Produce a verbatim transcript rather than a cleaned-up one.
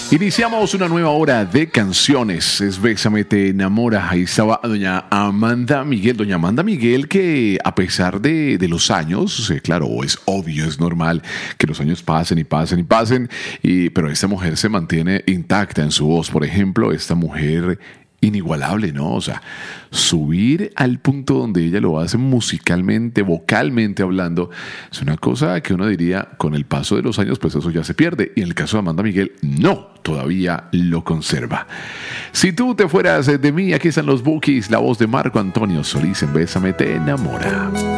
Iniciamos una nueva hora de canciones. Es Bésame, te enamora. Ahí estaba doña Amanda Miguel. Doña Amanda Miguel, que a pesar de, de los años, eh, claro, es obvio, es normal que los años pasen y pasen y pasen, y, pero esta mujer se mantiene intacta en su voz. Por ejemplo, esta mujer inigualable, ¿no? O sea, subir al punto donde ella lo hace musicalmente, vocalmente hablando, es una cosa que uno diría, con el paso de los años, pues eso ya se pierde. Y en el caso de Amanda Miguel, no, todavía lo conserva. Si tú te fueras de mí, aquí están los Bukis, la voz de Marco Antonio Solís en Bésame, te enamora.